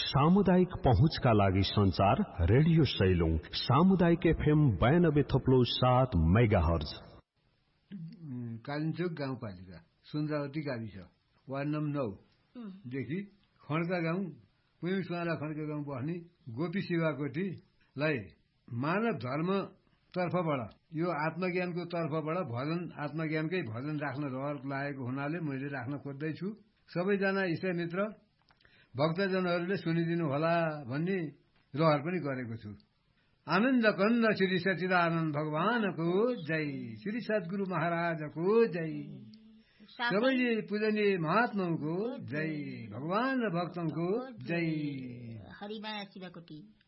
सामुदायिक पहुँचका लागि संचार रेडियो सैलुङ सामुदायिक एफएम 92.7 मेगाहर्ज। कालिन्चोक गाउँपालिका सुन्द्रावती गाविस वार्ड नम्बर 9 देखि खड्का गाउँ पुइसवाला खड्का गाउँ बस्ने गोपी शिवाकोटीलाई मानव धर्म तर्फबाट यो आत्मज्ञानको तर्फबाट भजन आत्मज्ञानकै भजन राख्न रहर लागेको हुनाले मैले राख्न खोज्दैछु। सबैजना इष्टमित्र भक्तजनहरूले सुनिदिनु होला भन्ने रहर पनि गरेको छु। आनन्द कन्द श्री सच्चिदानन्द भगवानको जय, श्री सद्गुरु महाराजको जय, सबैले पूजनीय महात्माको जय, भगवान र भक्तको जय। हरिमाया शिवकोटी